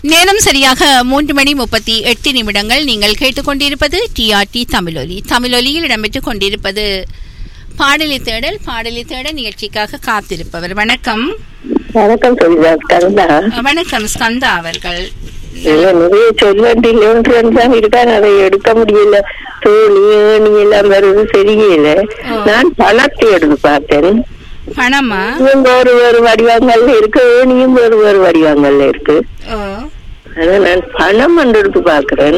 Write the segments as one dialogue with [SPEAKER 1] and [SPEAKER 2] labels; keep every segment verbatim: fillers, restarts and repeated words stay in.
[SPEAKER 1] நேரம் சரியாக மூன்று மணி முப்பத்தி எட்டு நிமிடங்கள். நீங்கள் கேட்டுக்கொண்டிருப்பது டிஆர்டி தமிழொலி. தமிழொலியில் இடம்பெற்றுக் கொண்டிருப்பது பாடலி தேடல். பாடலி தேடல் நிகழ்ச்சிக்காக காத்திருப்பவர் வணக்கம்.
[SPEAKER 2] வணக்கம் ஸ்கந்தா.
[SPEAKER 1] வணக்கம் ஸ்கந்தா அவர்கள்.
[SPEAKER 2] நிறைய சொல்வண்டில் ஒன்றுதான் இருக்கான், அதை எடுக்க முடியல. தோணி ஏணி எல்லாம் வருது சரியில்லை. நான் பணத்தை எடுத்து பார்த்தேன்.
[SPEAKER 1] பணமா?
[SPEAKER 2] வேறு வேறு வடிவங்கள்ல இருக்கு, ஏணியும் வேறு வேறு வடிவங்கள்ல இருக்கு. அதான் நான் பணம் எடுத்து பாக்குறேன்.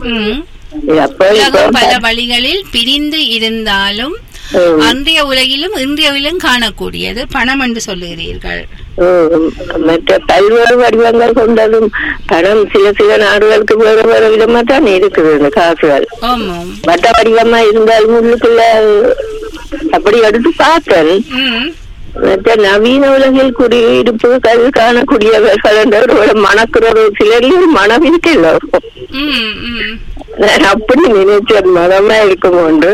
[SPEAKER 1] பல வழிகளில் பிரிந்து இருந்தாலும் அன்றைய உலகிலும் இன்றைய உலகம் காணக்கூடியது பணம் என்று சொல்லுகிறீர்கள்.
[SPEAKER 2] மற்ற பல்வேறு வடிவங்கள் கொண்டதும் பணம் சில சில நாடுகளுக்கு வேறு வேறு விதமா தான் இருக்குது. இந்த காசுகள் வட்ட வடிவமா இருந்தாலும் உள்ளுக்குள்ள அப்படி எடுத்து பார்த்தேன். மற்ற நவீன உலகில் குடியிருப்புகள் காணக்கூடியவர்கள் என்ற மணக்குறது சிலரில் மனம் இருக்கல. நான் அப்படி நினைச்சேன் மனமா இருக்கும் ஒன்று.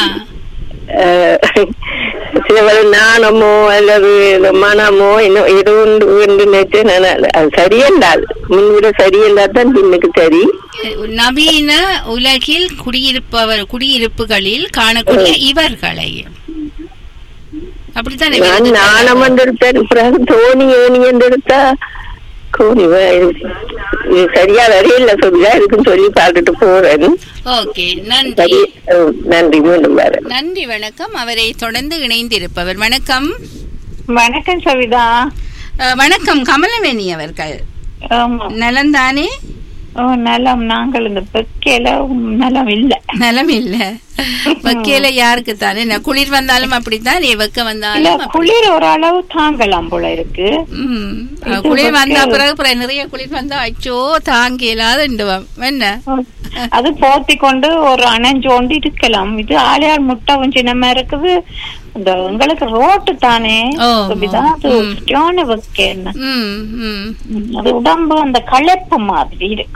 [SPEAKER 2] சில நாணமோ அல்லது மனமோ இன்னும் ஏதோ ஒன்று என்று நினைச்சேன். அது சரியென்றால் முன்விட சரியென்றால் தான் பின்னுக்கு சரி.
[SPEAKER 1] நவீன உலகில் குடியிருப்பவர் குடியிருப்புகளில் காணக்கூடிய இவர்களை அப்படித்தான்
[SPEAKER 2] நாணம் எடுத்தேன். பிறகு தோணி ஏணி என்று எடுத்தா கோணி சரியா வரையில சொல்ல இருக்குன்னு சொல்லி பார்த்துட்டு போறேன்.
[SPEAKER 1] ஓகே, நன்றி.
[SPEAKER 2] நன்றி, மீண்டும் வர
[SPEAKER 1] நன்றி, வணக்கம். அவரை தொடர்ந்து இணைந்திருப்பவர் வணக்கம்.
[SPEAKER 3] வணக்கம் சவிதா.
[SPEAKER 1] வணக்கம் கமலவேணி அவர்கள். நலந்தானே?
[SPEAKER 3] ஓ நலம். நாங்கள் இந்த வெக்கையில நலம் இல்ல
[SPEAKER 1] நலம் இல்ல. வெக்கையில யாருக்கு தானே, குளிர் வந்தாலும் அப்படித்தான், வெக்க வந்தாலும்
[SPEAKER 3] குளிர் ஒரு அளவு தாங்கலாம் போல இருக்கு.
[SPEAKER 1] குளிர் வந்தா பிறகு நிறைய குளிர் வந்தா அச்சோ தாங்க இல்லாத என்ன
[SPEAKER 3] அது போத்தி கொண்டு ஒரு அணைஞ்சோண்டு இருக்கலாம். இது ஆளையால் முட்டை சின்னமா இருக்குது. இந்த உங்களுக்கு ரோட்டு தானே அது உடம்பு அந்த களைப்பு மாதிரி இருக்கு.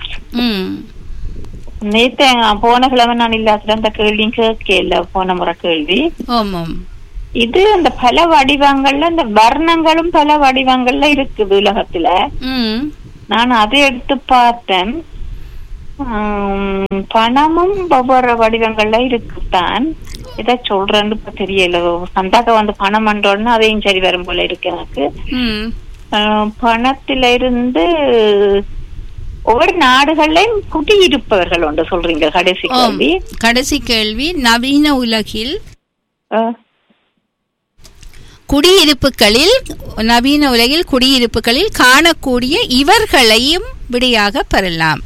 [SPEAKER 3] நேத்து போன கிழமை நான் இல்லாத அந்த கேள்வியும் கேட்கல, போன முறை கேள்வி. இது அந்த பல வடிவங்கள்ல இந்த வர்ணங்களும் பல வடிவங்கள்ல இருக்குது உலகத்துல. நான் அதை எடுத்து பார்த்தேன். பணமும் ஒவ்வொரு வடிவங்கள்ல இருக்குதான். இத சொல்றேன்னு இப்ப தெரியல. சந்தாக்க வந்து பணம் பண்றோன்னு அதையும் சரி வரும் போல இருக்கு எனக்கு. பணத்தில இருந்து ஒவ்வொரு நாடுகள்லயும் குடியிருப்பவர்கள் ஒன்று சொல்றீங்க. கடைசி கேள்வி
[SPEAKER 1] கடைசி கேள்வி நவீன உலகில் குடியிருப்புகளில் நவீன உலகில் குடியிருப்புகளில் காணக்கூடிய இவர்களையும் விடையாக பெறலாம்.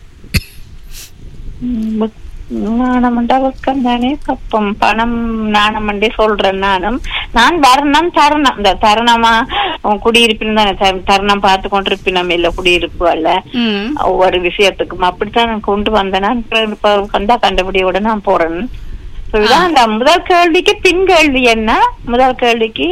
[SPEAKER 3] நாணமண்டா வெக்கம் தானே கப்பம் பணம் நாணமண்டே சொல்றேன். நானும் நான் வர்ணம் தருணம் இந்த தருணமா குடியிருப்பின் தானே தருணம் பார்த்து கொண்டிருப்பினம் இல்ல குடியிருப்புல ஒவ்வொரு விஷயத்துக்கும் அப்படித்தான் நான் கொண்டு வந்தேன். வந்தா கண்டுபிடியோட நான் போறேன். அந்த முதல் கேள்விக்கு பின் கேள்வி என்ன? முதல் கேள்விக்கு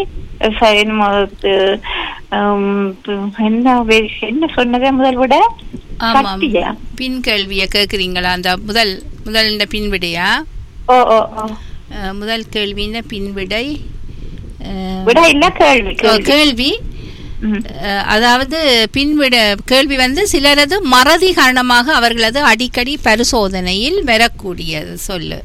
[SPEAKER 3] என்ன என்ன சொன்னதே முதல் விட
[SPEAKER 1] பின் கேள்விய கேக்குறீங்களா? அந்த முதல் முதல் பின் விடையா?
[SPEAKER 3] ஓ ஓ
[SPEAKER 1] முதல் கேள்வின பின் விடை
[SPEAKER 3] விடை இல்ல கேள்வி
[SPEAKER 1] கேள்வி அதாவது பின்விட கேள்வி வந்து சிலரது மறதி காரணமாக அவர்களது அடிக்கடி பரிசோதனையில் வரக்கூடியது சொல்லு.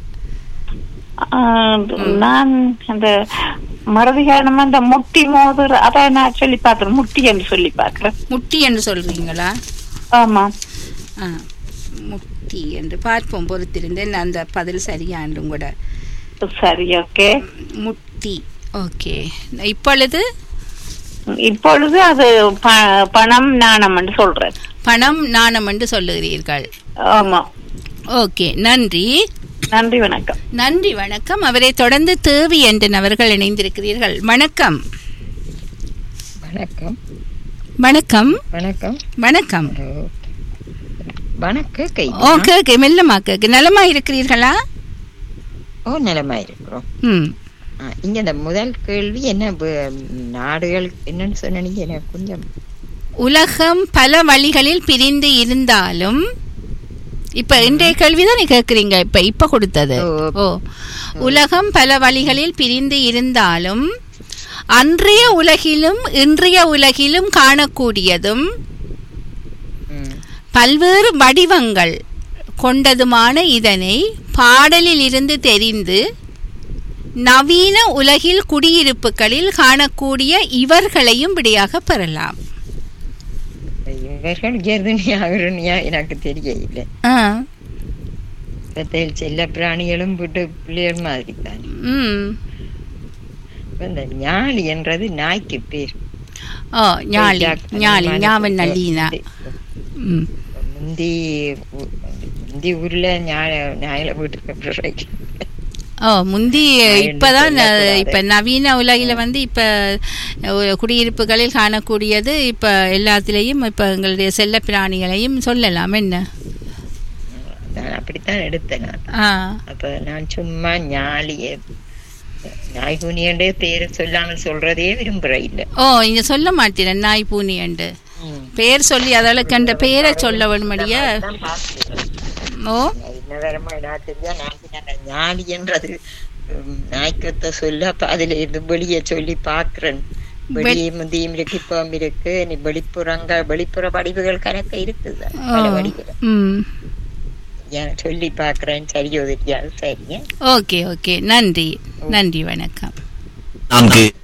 [SPEAKER 3] நான் அந்த மறதி காரணமா அந்த முட்டி மோதுற அத நான் சொல்லி பாக்குறேன். முட்டி என்று சொல்லி பாக்குறேன்.
[SPEAKER 1] முட்டி என்று சொல்றீங்களா?
[SPEAKER 3] ஆமா,
[SPEAKER 1] முட்டி என்று பார்ப்போம். பொறுத்திருந்தேன் அந்த பதில் சரியாண்டும் கூட.
[SPEAKER 3] சரி, ஓகே.
[SPEAKER 1] முட்டி, ஓகே. இப்பொழுது
[SPEAKER 3] இப்பொழுது அது பணம் நாணம் என்று சொல்றேன்.
[SPEAKER 1] பணம் நாணம் என்று சொல்லுகிறீர்கள்.
[SPEAKER 3] ஆமா,
[SPEAKER 1] ஓகே. நன்றி,
[SPEAKER 3] நன்றி, வணக்கம்.
[SPEAKER 1] நன்றி, வணக்கம். அவரை தொடர்ந்து தேவி என்றன் அவர்கள் இணைந்திருக்கிறீர்கள். வணக்கம்.
[SPEAKER 4] வணக்கம்.
[SPEAKER 1] வணக்கம்.
[SPEAKER 4] வணக்கம்.
[SPEAKER 1] வணக்கம்.
[SPEAKER 4] வணக்கம்.
[SPEAKER 1] ஓ கேக்கு மெல்லமா கேக்கு. நலமா இருக்கிறீர்களா?
[SPEAKER 4] ஓ நலமா இருக்கிறோம்.
[SPEAKER 1] ம்
[SPEAKER 4] இங்க இந்த முதல் கேள்வி என்ன நாடுகள் என்னன்னு சொன்னீங்க? எனக்கு கொஞ்சம்
[SPEAKER 1] உலகம் பல வழிகளில் பிரிந்து இருந்தாலும் இப்ப இன்றைய கேள்விதான் நீ கேக்குறீங்க. இப்ப இப்ப கொடுத்தது. ஓ உலகம் பல வழிகளில் பிரிந்து இருந்தாலும் அன்றைய உலகிலும் இன்றைய உலகிலும் காணக்கூடியதும் பல்வேறு வடிவங்கள் கொண்டதுமான இதனை பாடலில் இருந்து தெரிந்து நவீன உலகில் குடியிருப்புகளில் காணக்கூடிய இவர்களையும் விடையாக பெறலாம்.
[SPEAKER 4] இவர்கள் ஜெர்தனியா எனக்கு தெரியல. செல்ல பிராணிகளும் விட்டு பிள்ளைகள் மாதிரி தான். இந்த ஞாழி என்றது நாய்க்கு பேர்.
[SPEAKER 1] ஓ ஞாழி ஞாழி ஞாவன் நல்லீனா.
[SPEAKER 4] முந்தி முந்தி ஊர்ல ஞாயில வீட்டுக்கு
[SPEAKER 1] ஓ முந்தி இப்பதான் இப்ப நவீன உலகில வந்து இப்ப குடியிருப்புகளில் காணக்கூடியது இப்ப எல்லாத்திலையும் இப்ப எங்களுடைய செல்ல பிராணிகளையும் சொல்லலாம். என்ன
[SPEAKER 4] நான் அப்படித்தான் எடுத்தேன். அப்ப நான் சும்மா ஞாலிய நாய் பூனியண்டே பேரு சொல்லாமல் சொல்றதே விரும்புற இல்ல.
[SPEAKER 1] ஓ இங்க சொல்ல மாட்டேன் நாய் பூனியண்டு பேர் சொல்லி அதற்கு அந்த பேரை சொல்ல வேணுமடியா. ஓ
[SPEAKER 4] ஞானி என்றது நாய்க்கத்தை சொல்ல அப்ப அதுல இருந்து வெளியே சொல்லி பாக்குறேன். வெளியே முந்தியும் இருக்கு இப்பவும் இருக்கு. நீ வெளிப்புறங்கள் வெளிப்புற வடிவுகள் கணக்க இருக்குது சொல்லி பாக்குறேன். சரியோ தெரியாது. சரிங்க.
[SPEAKER 1] ஓகே ஓகே நன்றி நன்றி வணக்கம்.
[SPEAKER 5] நான்கு